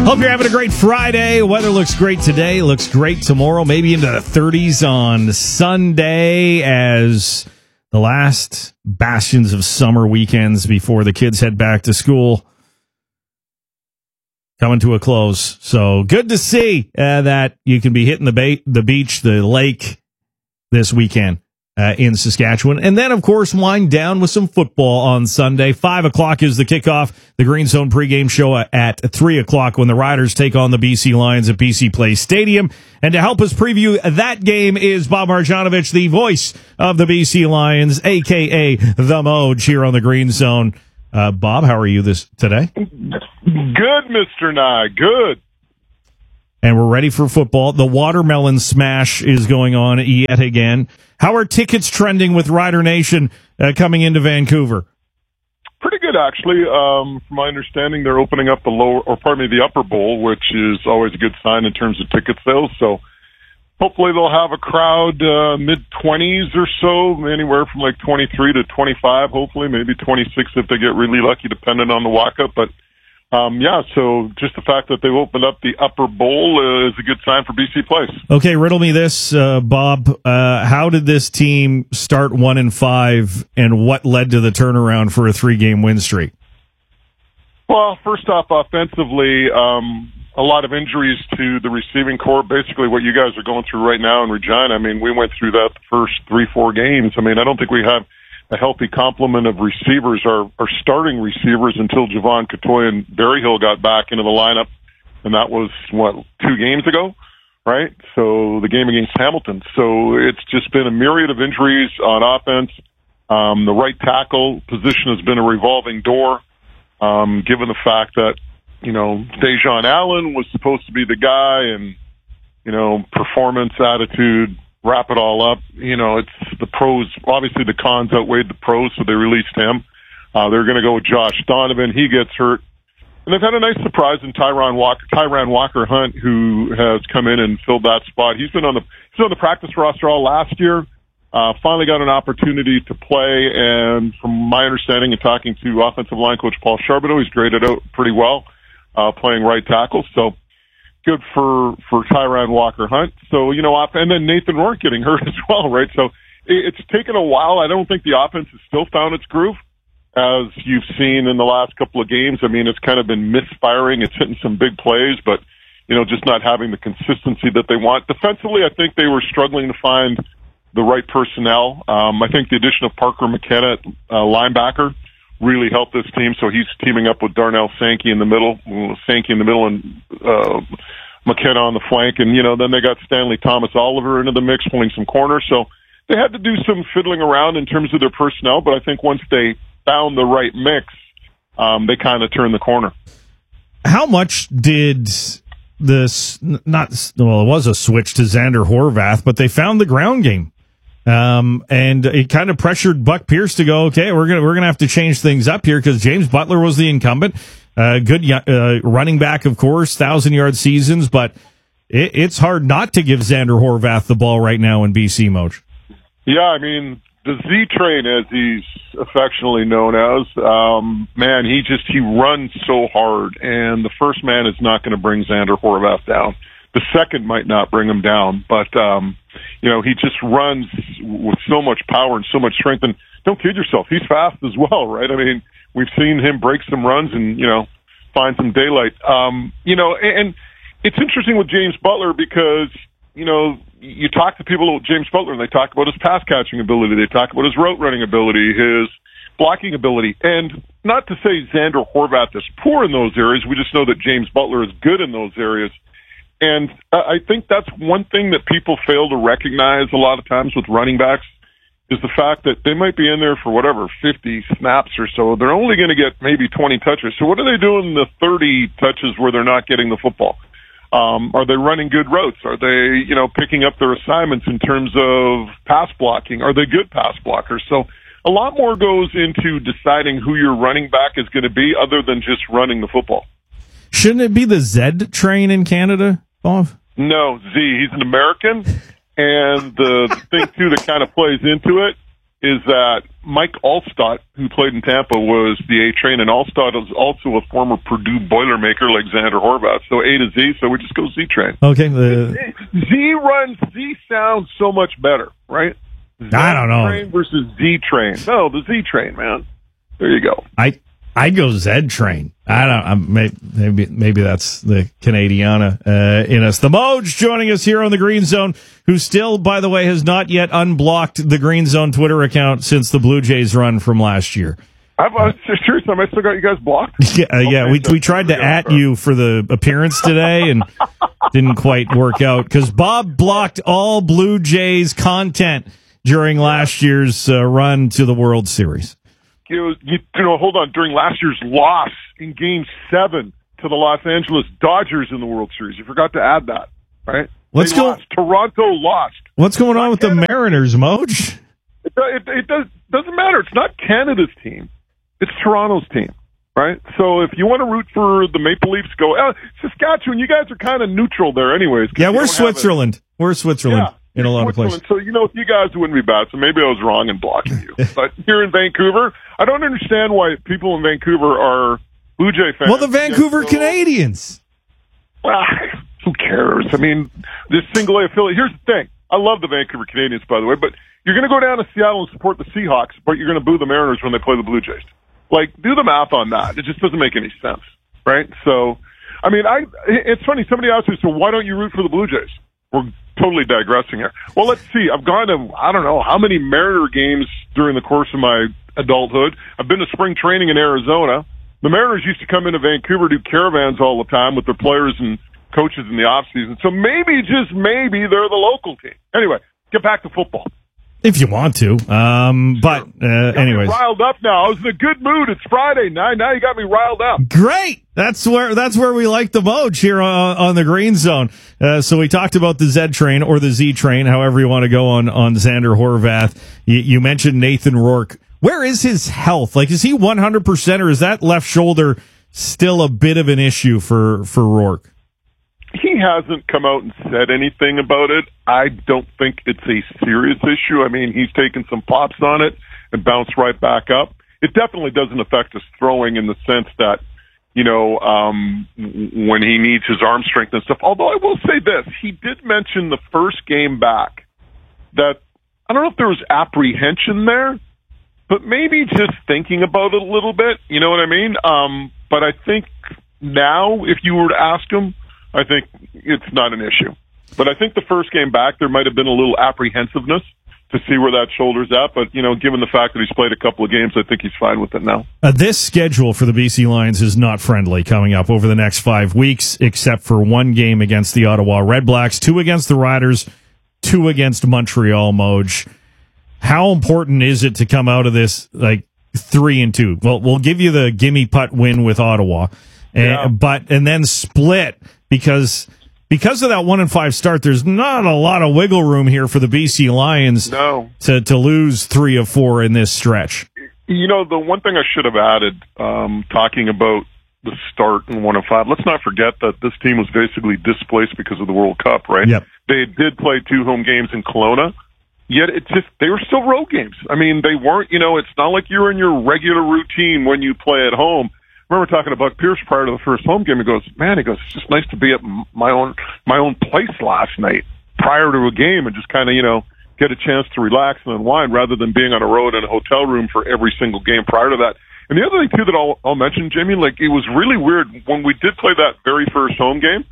Hope you're having a great Friday. Weather looks great today, looks great tomorrow, maybe into the 30s on Sunday as the last bastions of summer weekends before the kids head back to school coming to a close. So good to see that you can be hitting the beach, the lake this weekend in Saskatchewan. And then, of course, wind down with some football on Sunday. 5 o'clock is the kickoff. The Green Zone pregame show at 3 o'clock when the Riders take on the BC Lions at BC Place Stadium. And to help us preview that game is Bob Marjanovic, the voice of the BC Lions, a.k.a. The Moj, here on the Green Zone. Bob, how are you today? Good, Mr. Nye. Good. And we're ready for football. The watermelon smash is going on yet again. How are tickets trending with Rider Nation coming into Vancouver? Pretty good, actually. From my understanding, they're opening up the upper bowl, which is always a good sign in terms of ticket sales. So hopefully they'll have a crowd mid-20s or so, anywhere from like 23 to 25, hopefully, maybe 26 if they get really lucky, depending on the walk-up. But so just the fact that they've opened up the upper bowl is a good sign for BC Place. Okay, riddle me this, Bob. How did this team start 1-5, and what led to the turnaround for a 3-game win streak? Well, first off, offensively, a lot of injuries to the receiving corps. Basically, what you guys are going through right now in Regina. I mean, we went through that the first 3-4 games. I mean, I don't think we have a healthy complement of receivers, our starting receivers, until Javon Catoy and Berryhill got back into the lineup, and that was, 2 games ago, right? So the game against Hamilton. So it's just been a myriad of injuries on offense. The right tackle position has been a revolving door, given the fact that, Dejon Allen was supposed to be the guy, and, performance, attitude, wrap it all up. It's the pros. Obviously, the cons outweighed the pros, so they released him. They're going to go with Josh Donovan. He gets hurt. And they've had a nice surprise in Tyran Walker Hunt, who has come in and filled that spot. He's on the practice roster all last year. Finally got an opportunity to play, and from my understanding and talking to offensive line coach Paul Charbonneau, he's graded out pretty well, playing right tackle. So good for Tyran Walker Hunt. So, and then Nathan Rourke getting hurt as well, right? So it's taken a while. I don't think the offense has still found its groove, as you've seen in the last couple of games. I mean, it's kind of been misfiring. It's hitting some big plays, but, just not having the consistency that they want. Defensively, I think they were struggling to find the right personnel. I think the addition of Parker McKenna, linebacker, really helped this team. So he's teaming up with Darnell Sankey in the middle, and McKenna on the flank. And, then they got Stanley Thomas Oliver into the mix, pulling some corners. So they had to do some fiddling around in terms of their personnel. But I think once they found the right mix, they kind of turned the corner. How much did this, it was a switch to Xander Horvath, but they found the ground game. And it kind of pressured Buck Pierce to go, okay, we're gonna have to change things up here, because James Butler was the incumbent. Good running back, of course, 1,000-yard seasons, but it's hard not to give Xander Horvath the ball right now in BC, Moj. Yeah, I mean, the Z Train, as he's affectionately known as, man, he runs so hard, and the first man is not going to bring Xander Horvath down. The second might not bring him down, but, he just runs with so much power and so much strength. And don't kid yourself, he's fast as well, right? I mean, we've seen him break some runs and, find some daylight. And it's interesting with James Butler because, you talk to people about James Butler and they talk about his pass catching ability. They talk about his route running ability, his blocking ability. And not to say Xander Horvath is poor in those areas. We just know that James Butler is good in those areas. And I think that's one thing that people fail to recognize a lot of times with running backs, is the fact that they might be in there for 50 snaps or so. They're only going to get maybe 20 touches. So what are they doing in the 30 touches where they're not getting the football? Are they running good routes? Are they, picking up their assignments in terms of pass blocking? Are they good pass blockers? So a lot more goes into deciding who your running back is going to be other than just running the football. Shouldn't it be the Z Train in Canada, Bob? No, Z. He's an American. And the thing, too, that kind of plays into it is that Mike Alstott, who played in Tampa, was the A train, and Alstott is also a former Purdue Boilermaker like Xander Horvath. So A to Z, so we just go Z train. Okay. Z sounds so much better, right? I don't know. Train versus Z train. No, the Z train, man. There you go. I'd go Z train. I don't. Maybe that's the Canadiana in us. The Moj joining us here on the Green Zone, who still, by the way, has not yet unblocked the Green Zone Twitter account since the Blue Jays run from last year. Seriously, I still got you guys blocked. Yeah. We tried to at you for the appearance today and didn't quite work out because Bob blocked all Blue Jays content during last year's run to the World Series. Hold on. During last year's loss in Game 7 to the Los Angeles Dodgers in the World Series, you forgot to add that, right? Toronto lost. What's going on with the Mariners, Moj? It doesn't matter. It's not Canada's team. It's Toronto's team, right? So if you want to root for the Maple Leafs, go. Saskatchewan, you guys are kind of neutral there anyways. Yeah, we're Switzerland. We're Switzerland. Yeah. In a lot of places. So, you guys wouldn't be bad, so maybe I was wrong in blocking you. But here in Vancouver, I don't understand why people in Vancouver are Blue Jay fans. Well, the Vancouver Canadians. Well, who cares? I mean, this single A affiliate. Here's the thing. I love the Vancouver Canadians, by the way, but you're going to go down to Seattle and support the Seahawks, but you're going to boo the Mariners when they play the Blue Jays. Like, do the math on that. It just doesn't make any sense, right? So, I mean, it's funny. Somebody asked me, so why don't you root for the Blue Jays? We're totally digressing here. Well, let's see. I've gone to, I don't know how many Mariner games during the course of my adulthood. I've been to spring training in Arizona. The Mariners used to come into Vancouver, do caravans all the time with their players and coaches in the off season. So maybe, just maybe, they're the local team. Anyway, get back to football. If you want to. Anyways. Riled up now. I was in a good mood. It's Friday. Now you got me riled up. Great. That's where we like the Moj here on the Green Zone. So we talked about the Z train or the Z train, however you want to go on Xander Horvath. You mentioned Nathan Rourke. Where is his health? Like, is he 100% or is that left shoulder still a bit of an issue for Rourke? He hasn't come out and said anything about it. I don't think it's a serious issue. I mean, he's taken some pops on it and bounced right back up. It definitely doesn't affect his throwing in the sense that, when he needs his arm strength and stuff. Although I will say this, he did mention the first game back that, I don't know if there was apprehension there, but maybe just thinking about it a little bit. You know what I mean? But I think now, if you were to ask him, I think it's not an issue. But I think the first game back, there might have been a little apprehensiveness to see where that shoulder's at. But, given the fact that he's played a couple of games, I think he's fine with it now. This schedule for the BC Lions is not friendly coming up over the next 5 weeks, except for one game against the Ottawa Red Blacks, 2 against the Riders, 2 against Montreal, Moj. How important is it to come out of this, 3-2? Well, we'll give you the gimme putt win with Ottawa, and then split. Because of that 1-5 start, there's not a lot of wiggle room here for the BC Lions to lose 3 of 4 in this stretch. The one thing I should have added, talking about the start in 1-5, let's not forget that this team was basically displaced because of the World Cup, right? Yep. They did play 2 home games in Kelowna, yet they were still road games. I mean, they weren't, it's not like you're in your regular routine when you play at home. I remember talking to Buck Pierce prior to the first home game. He goes, it's just nice to be at my own place last night prior to a game and just kind of, get a chance to relax and unwind rather than being on a road in a hotel room for every single game prior to that. And the other thing, too, that I'll mention, Jamie, it was really weird when we did play that very first home game.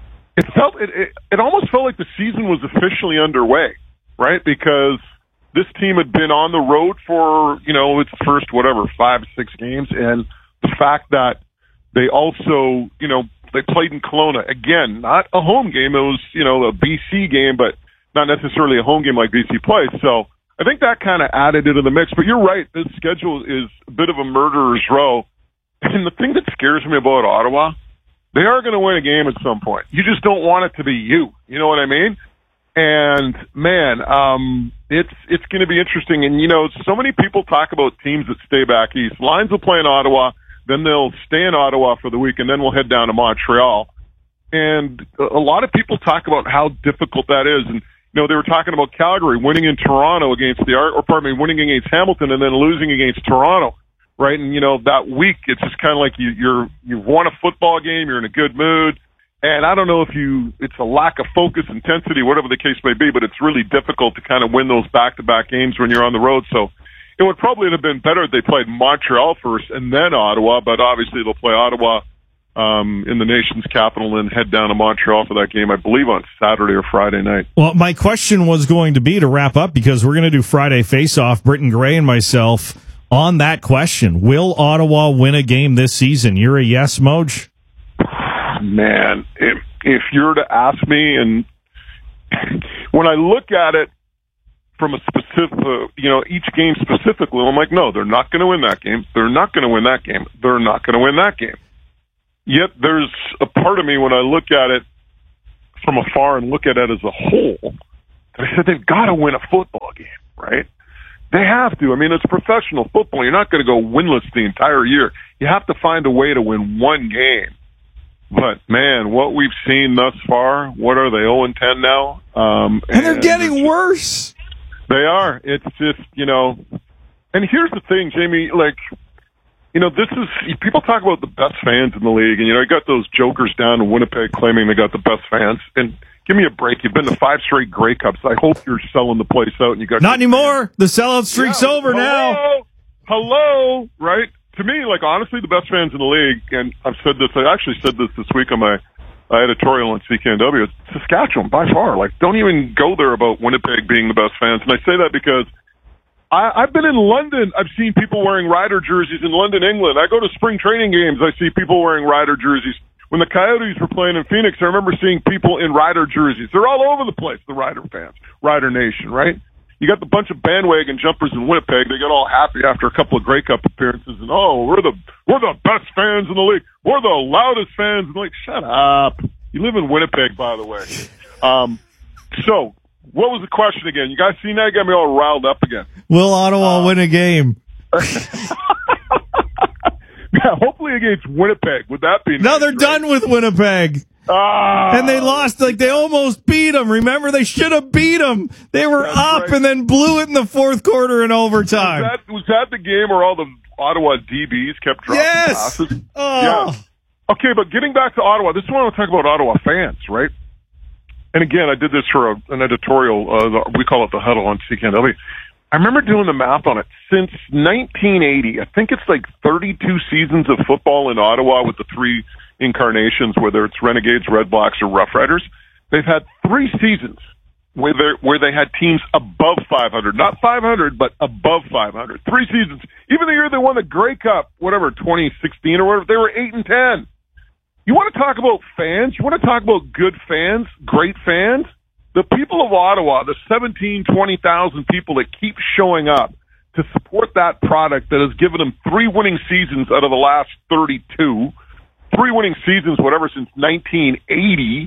It almost felt like the season was officially underway, right? Because this team had been on the road for, its first, 5-6 games, and the fact that they also, they played in Kelowna. Again, not a home game. It was, a BC game, but not necessarily a home game like BC plays. So I think that kind of added into the mix. But you're right. This schedule is a bit of a murderer's row. And the thing that scares me about Ottawa, they are going to win a game at some point. You just don't want it to be you. You know what I mean? And, man, it's going to be interesting. And, so many people talk about teams that stay back east. Lions will play in Ottawa. Then they'll stay in Ottawa for the week, and then we'll head down to Montreal. And a lot of people talk about how difficult that is. And, They were talking about Calgary winning in Toronto winning against Hamilton and then losing against Toronto, right? And, that week, it's just kind of like you've won a football game, you're in a good mood. And I don't know if it's a lack of focus, intensity, whatever the case may be, but it's really difficult to kind of win those back-to-back games when you're on the road. So it would probably have been better if they played Montreal first and then Ottawa, but obviously they'll play Ottawa in the nation's capital and head down to Montreal for that game, I believe, on Saturday or Friday night. Well, my question was going to be to wrap up, because we're going to do Friday Face-Off, Britton Gray and myself, on that question. Will Ottawa win a game this season? You're a yes, Moj? Man, if you're to ask me, and when I look at it from a specific, each game specifically, I'm like, no, they're not going to win that game. They're not going to win that game. They're not going to win that game. Yet there's a part of me when I look at it from afar and look at it as a whole, that I said they've got to win a football game, right? They have to. I mean, it's professional football. You're not going to go winless the entire year. You have to find a way to win one game. But, man, what we've seen thus far, what are they, 0-10 now? And they're getting worse. They are. It's just, and here's the thing, Jamie, this is, people talk about the best fans in the league, and, you got those jokers down in Winnipeg claiming they got the best fans. And give me a break. You've been to 5 straight Grey Cups. I hope you're selling the place out. And you got not anymore. Fans. The sellout streak's over now. Hello, right? To me, honestly, the best fans in the league, and I actually said this week on my editorial on CKNW, it's Saskatchewan, by far. Don't even go there about Winnipeg being the best fans. And I say that because I've been in London. I've seen people wearing Rider jerseys in London, England. I go to spring training games. I see people wearing Rider jerseys. When the Coyotes were playing in Phoenix, I remember seeing people in Rider jerseys. They're all over the place, the Rider fans, Rider Nation, right? You got the bunch of bandwagon jumpers in Winnipeg. They got all happy after a couple of Grey Cup appearances, and we're the best fans in the league. We're the loudest fans. And shut up. You live in Winnipeg, by the way. So, what was the question again? You guys seen that? You got me all riled up again. Will Ottawa win a game? Yeah, hopefully against Winnipeg. Would that be nice? No, they're done with Winnipeg. And they lost, they almost beat them. Remember, they should have beat them. They were up and then blew it in the fourth quarter in overtime. Was that the game where all the Ottawa DBs kept dropping passes? Oh. Yeah. Okay, but getting back to Ottawa, this is what I want to talk about Ottawa fans, right? And again, I did this for an editorial. We call it The Huddle on CKNW. I remember doing the math on it. Since 1980, I think it's 32 seasons of football in Ottawa with the 3 incarnations, whether it's Renegades, Red Blacks, or Rough Riders. They've had 3 seasons where they had teams above 500, not 500, but above 500. 3 seasons. Even the year they won the Grey Cup, 2016 or whatever, they were 8-10. You want to talk about fans? You want to talk about good fans, great fans? The people of Ottawa, the 20,000 people that keep showing up to support that product that has given them 3 winning seasons out of the last 32, 3 winning seasons, whatever, since 1980,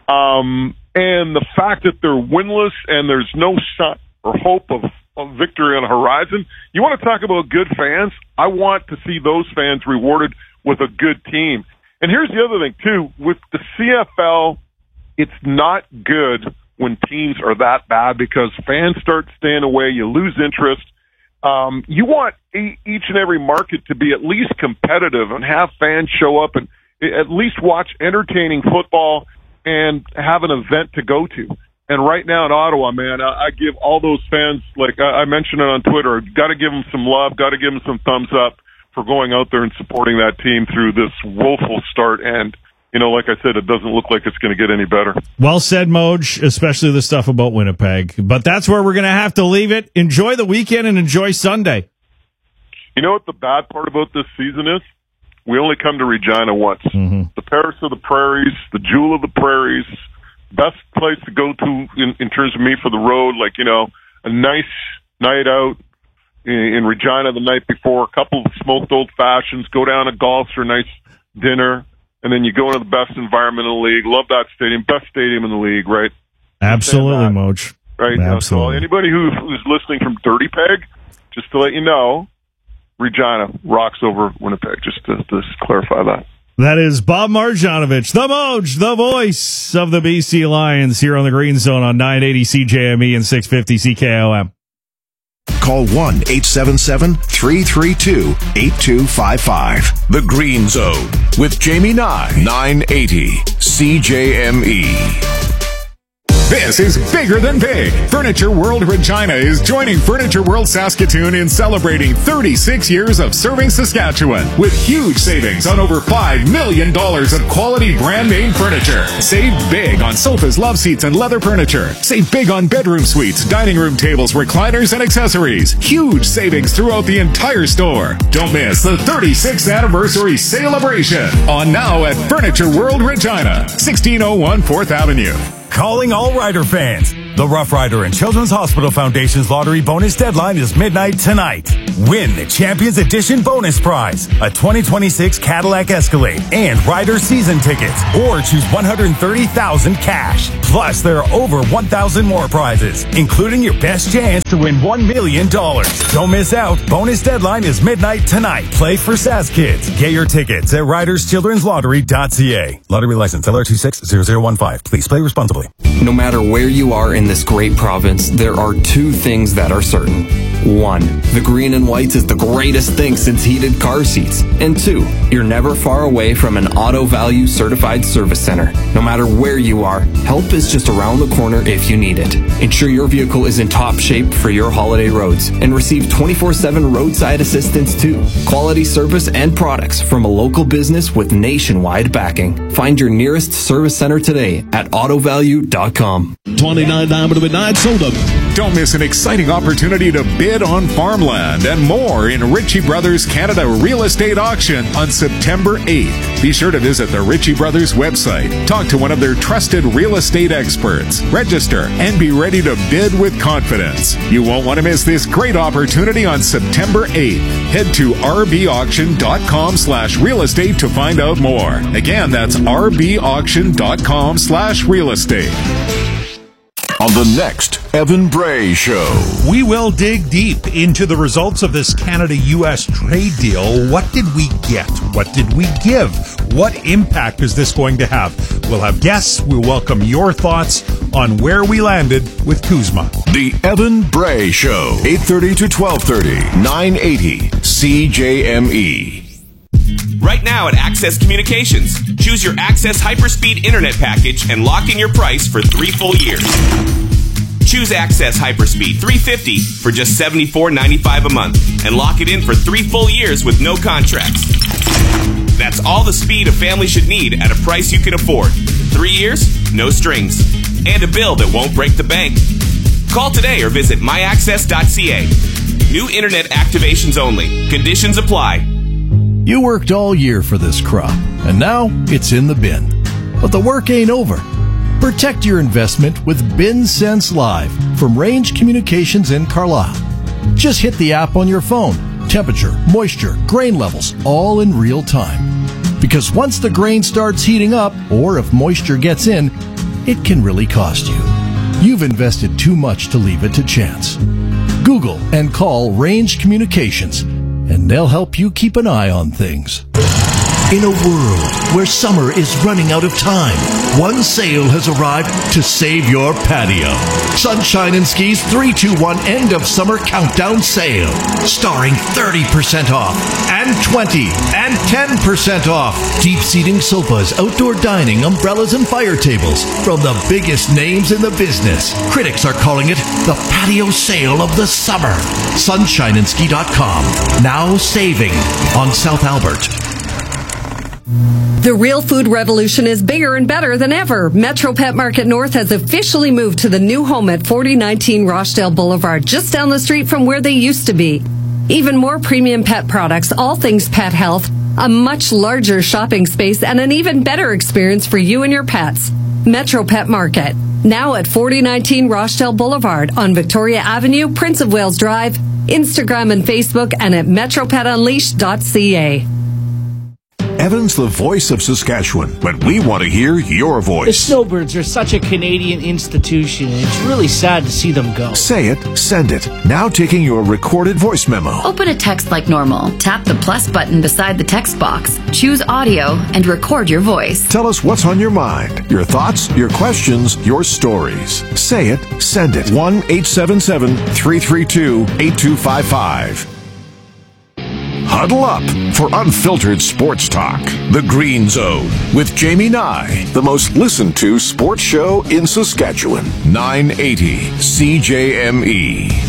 and the fact that they're winless and there's no sign or hope of victory on the horizon. You want to talk about good fans? I want to see those fans rewarded with a good team. And here's the other thing, too. With the CFL, it's not good when teams are that bad because fans start staying away. You lose interest. You want each and every market to be at least competitive and have fans show up and at least watch entertaining football and have an event to go to. And right now in Ottawa, man, I give all those fans, I mentioned it on Twitter, got to give them some love, got to give them some thumbs up for going out there and supporting that team through this woeful start. And like I said, it doesn't look like it's going to get any better. Well said, Moj, especially the stuff about Winnipeg. But that's where we're going to have to leave it. Enjoy the weekend and enjoy Sunday. You know what the bad part about this season is? We only come to Regina once. Mm-hmm. The Paris of the Prairies, the Jewel of the Prairies, best place to go to in terms of me for the road, a nice night out in Regina the night before, a couple of smoked old fashions, go down to golf for a nice dinner. And then you go into the best environment in the league. Love that stadium. Best stadium in the league, right? Absolutely, Moj. Right. Absolutely. So anybody who's listening from Dirty Peg, just to let you know, Regina rocks over Winnipeg, just to clarify that. That is Bob Marjanovic, the Moj, the voice of the BC Lions here on the Green Zone on 980 CJME and 650 CKOM. Call 1-877-332-8255. The Green Zone with Jamie Nye, 980 CJME. This is bigger than big. Furniture World Regina is joining Furniture World Saskatoon in celebrating 36 years of serving Saskatchewan with huge savings on over $5 million of quality brand name furniture. Save big on sofas, love seats, and leather furniture. Save big on bedroom suites, dining room tables, recliners, and accessories. Huge savings throughout the entire store. Don't miss the 36th anniversary celebration on now at Furniture World Regina, 1601 4th Avenue. Calling all Rider fans. The Rough Rider and Children's Hospital Foundation's lottery bonus deadline is midnight tonight. Win the Champions Edition bonus prize, a 2026 Cadillac Escalade and Rider season tickets, or choose $130,000 cash. Plus, there are over 1,000 more prizes, including your best chance to win $1 million. Don't miss out. Bonus deadline is midnight tonight. Play for Sask Kids. Get your tickets at riderschildrenslottery.ca. Lottery license LR260015. Please play responsibly. No matter where you are in this great province, there are two things that are certain. One, the green and whites is the greatest thing since heated car seats. And two, you're never far away from an Auto Value certified service center. No matter where you are, help is just around the corner if you need it. Ensure your vehicle is in top shape for your holiday roads and receive 24/7 roadside assistance too. Quality service and products from a local business with nationwide backing. Find your nearest service center today at autovalue.com. 29 Diamond Midnight sold up. Don't miss an exciting opportunity to bid on farmland and more in Ritchie Brothers Canada Real Estate Auction on September 8th. Be sure to visit the Ritchie Brothers website. Talk to one of their trusted real estate experts. Register and be ready to bid with confidence. You won't want to miss this great opportunity on September 8th. Head to rbauction.com/real estate to find out more. Again, that's rbauction.com/real estate. On the next Evan Bray Show, we will dig deep into the results of this Canada-U.S. trade deal. What did we get? What did we give? What impact is this going to have? We'll have guests. We'll welcome your thoughts on where we landed with Kuzma. The Evan Bray Show, 8:30 to 12:30, 980 CJME. Right now at Access Communications, choose your Access Hyperspeed Internet package and lock in your price for 3 full years. Choose Access Hyperspeed 350 for just $74.95 a month and lock it in for 3 full years with no contracts. That's all the speed a family should need at a price you can afford. 3 years, no strings, and a bill that won't break the bank. Call today or visit myaccess.ca. New internet activations only. Conditions apply. You worked all year for this crop, and now it's in the bin. But the work ain't over. Protect your investment with BinSense Live from Range Communications in Carlisle. Just hit the app on your phone. Temperature, moisture, grain levels, all in real time. Because once the grain starts heating up, or if moisture gets in, it can really cost you. You've invested too much to leave it to chance. Google and call Range Communications, and they'll help you keep an eye on things. In a world where summer is running out of time, one sale has arrived to save your patio. Sunshine and Ski's 3-2-1 End of Summer Countdown Sale. Starring 30% off and 20 and 10% off. Deep seating sofas, outdoor dining, umbrellas, and fire tables from the biggest names in the business. Critics are calling it the patio sale of the summer. SunshineandSki.com. Now saving on South Albert. The real food revolution is bigger and better than ever. Metro Pet Market North has officially moved to the new home at 4019 Rochdale Boulevard, just down the street from where they used to be. Even more premium pet products, all things pet health, a much larger shopping space, and an even better experience for you and your pets. Metro Pet Market, now at 4019 Rochdale Boulevard on Victoria Avenue, Prince of Wales Drive, Instagram and Facebook, and at metropetunleashed.ca. Evan's the voice of Saskatchewan, but we want to hear your The voice. Snowbirds are such a Canadian institution, and it's really sad to see them go. Say it, send it. Now taking your recorded voice memo. Open a text like normal. Tap the plus button beside the text box. Choose audio and record your voice. Tell us what's on your mind, your thoughts, your questions, your stories. Say it, send it. 1-877-332-8255. Huddle up for unfiltered sports talk. The Green Zone with Jamie Nye, the most listened to sports show in Saskatchewan. 980 CJME.